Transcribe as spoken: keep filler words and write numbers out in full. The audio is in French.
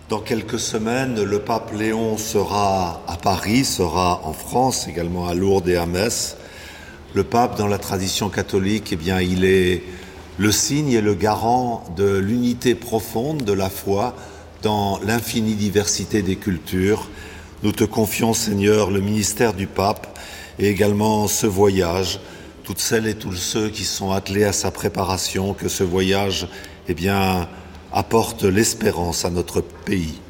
Dans quelques semaines, le pape Léon sera à Paris, sera en France, également à Lourdes et à Metz. Le pape, dans la tradition catholique, eh bien, il est le signe et le garant de l'unité profonde de la foi dans l'infinie diversité des cultures. Nous te confions, Seigneur, le ministère du pape et également ce voyage, toutes celles et tous ceux qui sont attelés à sa préparation, que ce voyage, eh bien, apporte l'espérance à notre pays.